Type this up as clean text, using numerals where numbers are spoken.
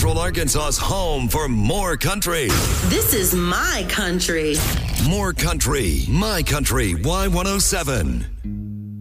Central Arkansas's home for more country. This is my country. More country. My Country Y107.